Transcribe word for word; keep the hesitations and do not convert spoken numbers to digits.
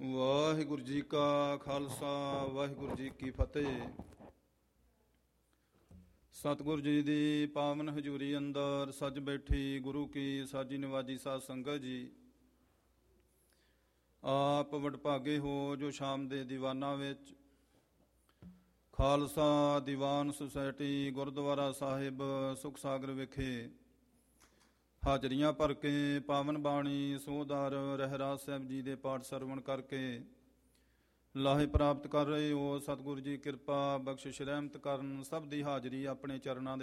ਵਾਹਿਗੁਰੂ ਜੀ ਕਾ ਖਾਲਸਾ ਵਾਹਿਗੁਰੂ ਜੀ ਕੀ ਫਤਿਹ। ਸਤਿਗੁਰੂ ਜੀ ਦੀ ਪਾਵਨ ਹਜ਼ੂਰੀ ਅੰਦਰ ਸੱਜ ਬੈਠੀ ਗੁਰੂ ਕੀ ਸਾਜੀ ਨਿਵਾਜੀ ਸਾਧ ਸੰਗਤ ਜੀ, ਆਪ ਵਡਭਾਗੇ ਹੋ ਜੋ ਸ਼ਾਮ ਦੇ ਦੀਵਾਨਾਂ ਵਿੱਚ ਖਾਲਸਾ ਦੀਵਾਨ ਸੁਸਾਇਟੀ ਗੁਰਦੁਆਰਾ ਸਾਹਿਬ ਸੁਖ ਸਾਗਰ ਵਿਖੇ ਹਾਜ਼ਰੀਆਂ ਭਰ ਕੇ ਪਾਵਨ ਬਾਣੀ ਸੋਧਾਰ ਰਹਿਰਾਸ ਸਾਹਿਬ ਜੀ ਦੇ ਪਾਠ ਸਰਵਣ ਕਰਕੇ ਲਾਹੇ ਪ੍ਰਾਪਤ ਕਰ ਰਹੇ ਹੋ। ਸਤਿਗੁਰੂ ਜੀ ਕਿਰਪਾ ਬਖਸ਼ਿਸ਼ ਰਹਿਮਤ ਕਰਨ, ਸਭ ਦੀ ਹਾਜ਼ਰੀ ਆਪਣੇ ਚਰਨਾਂ ਦੇ